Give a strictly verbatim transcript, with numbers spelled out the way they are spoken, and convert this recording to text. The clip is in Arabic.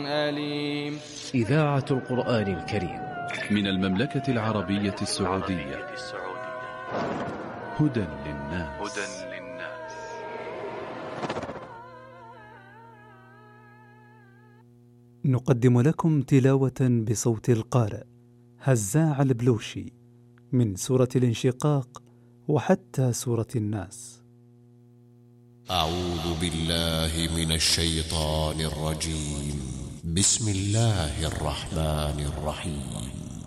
أليم. إذاعة القرآن الكريم من المملكة العربية السعودية. هدى للناس. نقدم لكم تلاوة بصوت القارئ هزاع البلوشي من سورة الانشقاق وحتى سورة الناس. أعوذ بالله من الشيطان الرجيم. بسم الله الرحمن الرحيم.